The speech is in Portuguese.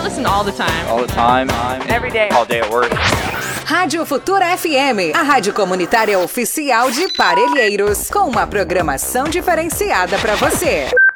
listen all the time. All the time. Every day. All day at work. Rádio Futura FM, a rádio comunitária oficial de Parelheiros, com uma programação diferenciada para você.